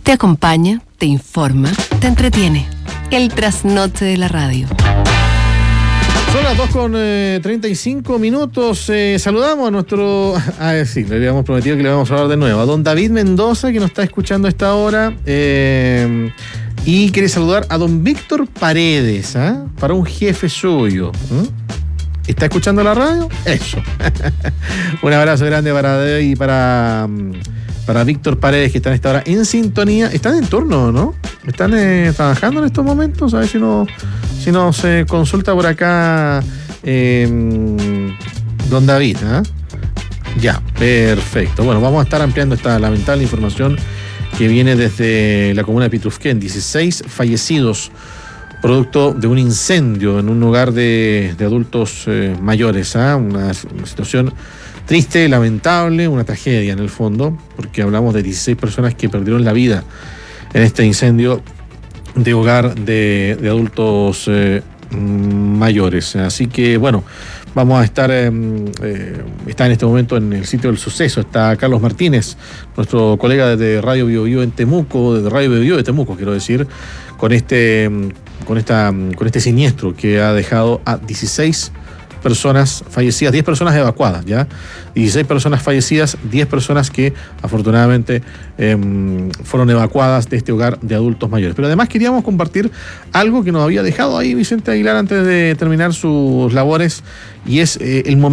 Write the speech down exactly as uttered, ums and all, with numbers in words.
Te acompaña, te informa, te entretiene. El trasnoche de la radio. Son las dos con treinta y cinco minutos. Eh, saludamos a nuestro... Ah, sí, le habíamos prometido que le vamos a hablar de nuevo. A don David Mendoza, que nos está escuchando a esta hora. Eh, y quiere saludar a don Víctor Paredes, ¿eh? Para un jefe suyo. ¿eh? ¿Está escuchando la radio? Eso. Un abrazo grande para David y para... Para Víctor Paredes, que está en esta hora en sintonía. Están en turno, ¿no? Están eh, trabajando en estos momentos. A ver si no, si nos se consulta por acá eh, don David. ¿eh? Ya, perfecto. Bueno, vamos a estar ampliando esta lamentable información que viene desde la comuna de Pitufquén. dieciséis fallecidos producto de un incendio en un hogar de, de adultos eh, mayores. ¿eh? Una, una situación triste, lamentable, una tragedia en el fondo, porque hablamos de dieciséis personas que perdieron la vida en este incendio de hogar de, de adultos eh, mayores. Así que, bueno, vamos a estar, eh, eh, está en este momento en el sitio del suceso, está Carlos Martínez, nuestro colega de Radio Bio Bio en Temuco, de Radio Bio Bio de Temuco, quiero decir, con este, con esta, con este siniestro que ha dejado a dieciséis personas fallecidas, diez personas evacuadas, ¿ya? dieciséis personas fallecidas, diez personas que afortunadamente eh, fueron evacuadas de este hogar de adultos mayores. Pero además queríamos compartir algo que nos había dejado ahí Vicente Aguilar antes de terminar sus labores, y es eh, el momento